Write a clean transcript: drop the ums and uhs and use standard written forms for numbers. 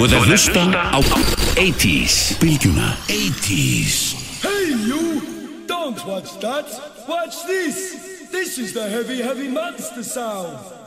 Þú ert að hlusta á 80's Bylgjuna 80's. Hey you! Don't watch that! Watch this! This is the heavy monster sound!